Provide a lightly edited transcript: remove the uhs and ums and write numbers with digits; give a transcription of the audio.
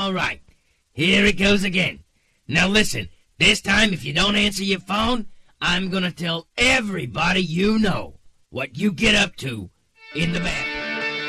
All right. Here it goes again. Now listen, this time if you don't answer your phone, I'm gonna tell everybody you know what you get up to in the bathroom.